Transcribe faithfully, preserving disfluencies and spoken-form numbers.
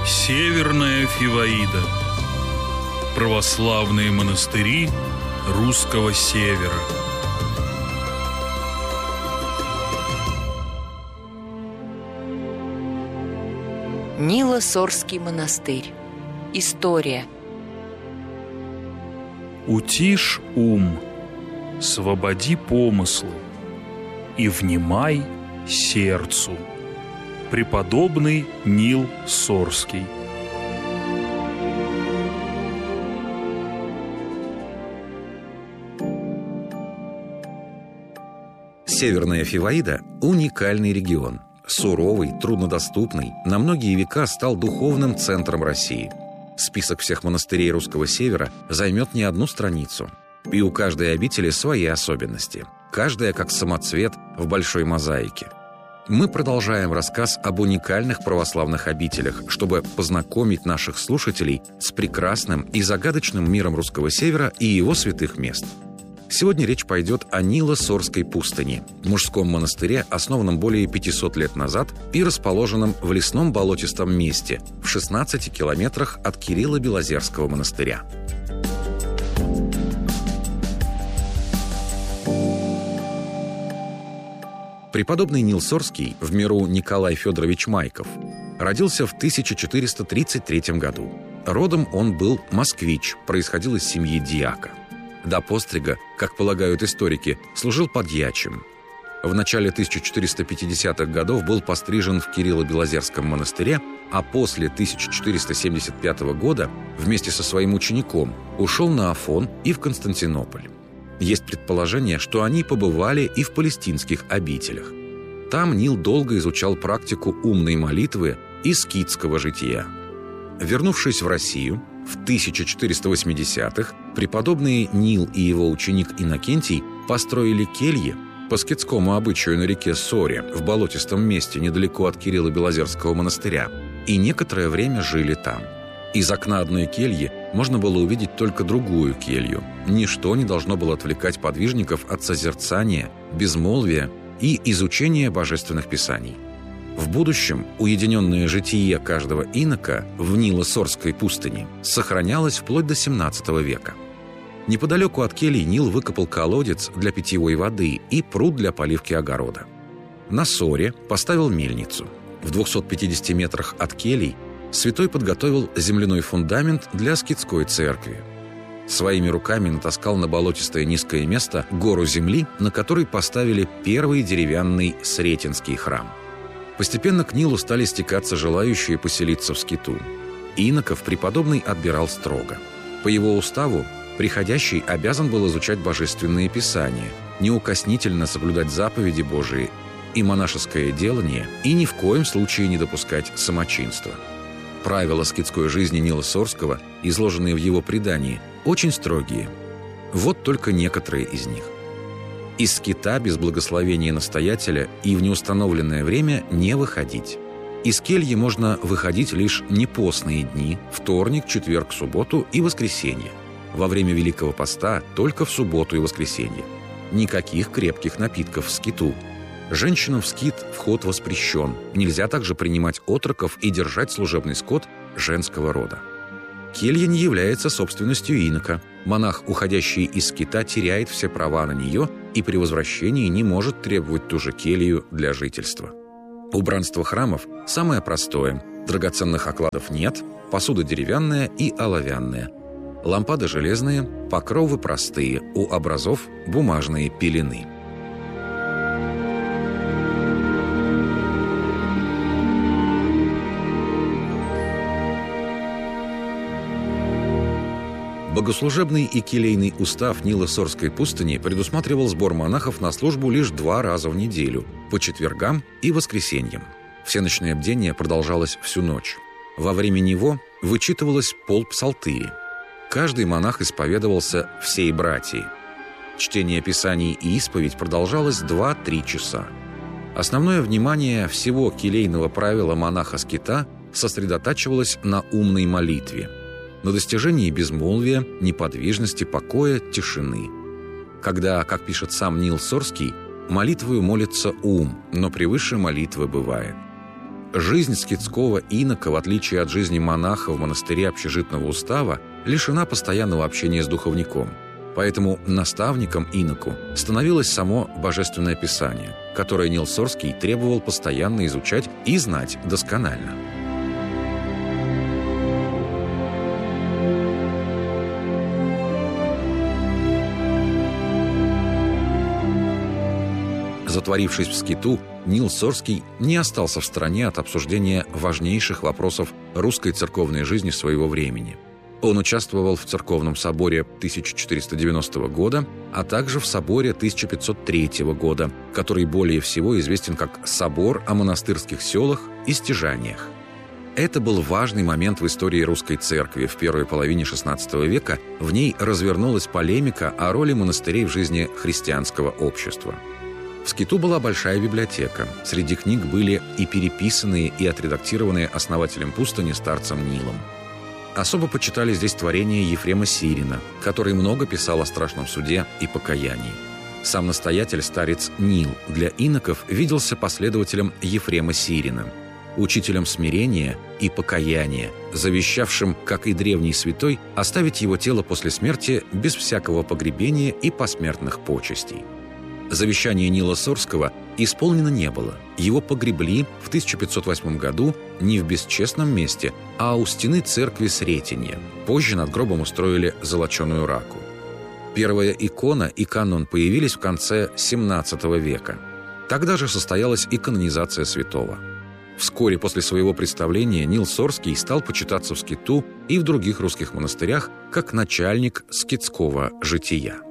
Северная Фиваида. Православные монастыри русского севера. Нило-Сорский монастырь. История. Утишь ум, свободи помыслы и внимай сердцу. Преподобный Нил Сорский. Северная Фиваида – уникальный регион. Суровый, труднодоступный, на многие века стал духовным центром России. Список всех монастырей русского севера займет не одну страницу. И у каждой обители свои особенности. Каждая как самоцвет в большой мозаике. Мы продолжаем рассказ об уникальных православных обителях, чтобы познакомить наших слушателей с прекрасным и загадочным миром русского севера и его святых мест. Сегодня речь пойдет о Нило-Сорской пустыне, мужском монастыре, основанном более пятисот лет назад и расположенном в лесном болотистом месте в шестнадцати километрах от Кирилло-Белозерского монастыря. Преподобный Нил Сорский, в миру Николай Федорович Майков, родился в тысяча четыреста тридцать третьем году. Родом он был москвич, происходил из семьи дьяка. До пострига, как полагают историки, служил подьячим. В начале тысяча четыреста пятидесятых годов был пострижен в Кирилло-Белозерском монастыре, а после тысяча четыреста семьдесят пятого года вместе со своим учеником ушел на Афон и в Константинополь. Есть предположение, что они побывали и в палестинских обителях. Там Нил долго изучал практику умной молитвы и скитского жития. Вернувшись в Россию, в тысяча четыреста восьмидесятых преподобные Нил и его ученик Иннокентий построили кельи по скитскому обычаю на реке Соре в болотистом месте недалеко от Кирилло-Белозерского монастыря и некоторое время жили там. Из окна одной кельи можно было увидеть только другую келью. Ничто не должно было отвлекать подвижников от созерцания, безмолвия и изучения божественных писаний. В будущем уединенное житие каждого инока в Нило-Сорской пустыне сохранялось вплоть до семнадцатого века. Неподалеку от келий Нил выкопал колодец для питьевой воды и пруд для поливки огорода. На Соре поставил мельницу. В двухстах пятидесяти метрах от келий святой подготовил земляной фундамент для скитской церкви. Своими руками натаскал на болотистое низкое место гору земли, на которой поставили первый деревянный Сретенский храм. Постепенно к Нилу стали стекаться желающие поселиться в скиту. Иноков преподобный отбирал строго. По его уставу приходящий обязан был изучать божественные писания, неукоснительно соблюдать заповеди Божии и монашеское делание и ни в коем случае не допускать самочинства. Правила скитской жизни Нила Сорского, изложенные в его предании, очень строгие. Вот только некоторые из них. Из скита без благословения настоятеля и в неустановленное время не выходить. Из кельи можно выходить лишь непостные дни – вторник, четверг, субботу и воскресенье. Во время Великого Поста только в субботу и воскресенье. Никаких крепких напитков в скиту. Женщинам в скит вход воспрещен. Нельзя также принимать отроков и держать служебный скот женского рода. Келья не является собственностью инока. Монах, уходящий из скита, теряет все права на нее и при возвращении не может требовать ту же келью для жительства. Убранство храмов самое простое. Драгоценных окладов нет, посуда деревянная и оловянная. Лампады железные, покровы простые, у образов бумажные пелены. Богослужебный и келейный устав Нило-Сорской пустыни предусматривал сбор монахов на службу лишь два раза в неделю, по четвергам и воскресеньям. Всеночное бдение продолжалось всю ночь. Во время него вычитывалось полпсалтыри. Каждый монах исповедовался всей братии. Чтение писаний и исповедь продолжалось два-три часа. Основное внимание всего келейного правила монаха-скита сосредотачивалось на умной молитве, на достижении безмолвия, неподвижности, покоя, тишины. Когда, как пишет сам Нил Сорский, молитвою молится ум, но превыше молитвы бывает. жизнь скитского инока, в отличие от жизни монаха в монастыре общежитного устава, лишена постоянного общения с духовником. Поэтому наставником иноку становилось само Божественное Писание, которое Нил Сорский требовал постоянно изучать и знать досконально. Затворившись в скиту, Нил Сорский не остался в стороне от обсуждения важнейших вопросов русской церковной жизни своего времени. Он участвовал в церковном соборе тысяча четыреста девяностого года, а также в соборе тысяча пятьсот третьего года, который более всего известен как «Собор о монастырских селах и стяжаниях». Это был важный момент в истории русской церкви. В первой половине шестнадцатого века в ней развернулась полемика о роли монастырей в жизни христианского общества. В скиту была большая библиотека. Среди книг были и переписанные, и отредактированные основателем пустыни старцем Нилом. Особо почитали здесь творения Ефрема Сирина, который много писал о страшном суде и покаянии. Сам настоятель, старец Нил, для иноков виделся последователем Ефрема Сирина, учителем смирения и покаяния, завещавшим, как и древний святой, оставить его тело после смерти без всякого погребения и посмертных почестей. Завещание Нила Сорского исполнено не было. Его погребли в тысяча пятьсот восьмом году не в бесчестном месте, а у стены церкви Сретенья. Позже над гробом устроили золоченую раку. Первая икона и канон появились в конце семнадцатого века. Тогда же состоялась и канонизация святого. Вскоре после своего представления Нил Сорский стал почитаться в скиту и в других русских монастырях как начальник скитского жития.